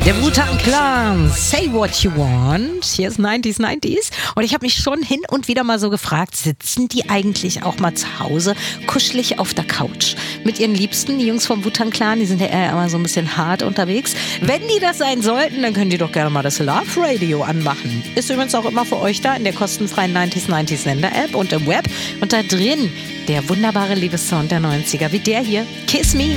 Der Wu-Tang Clan, Say What You Want. Hier ist 90s. Und ich habe mich schon hin und wieder mal so gefragt, sitzen die eigentlich auch mal zu Hause kuschelig auf der Couch mit ihren Liebsten? Die Jungs vom Wu-Tang Clan, die sind ja eher immer so ein bisschen hart unterwegs. Wenn die das sein sollten, dann können die doch gerne mal das Love Radio anmachen. Ist übrigens auch immer für euch da in der kostenfreien 90s Sender-App und im Web. Und da drin der wunderbare Liebessound der 90er, wie der hier, Kiss Me.